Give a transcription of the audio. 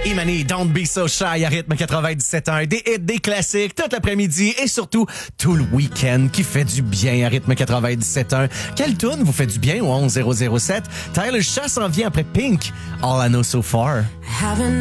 Imani, Don't Be So Shy à rythme 97.1. Des hits, des classiques, tout l'après-midi et surtout tout le week-end qui fait du bien à rythme 97.1. Quelle tune vous fait du bien au 11007? Tyler Shaw s'en vient après Pink, All I Know So Far.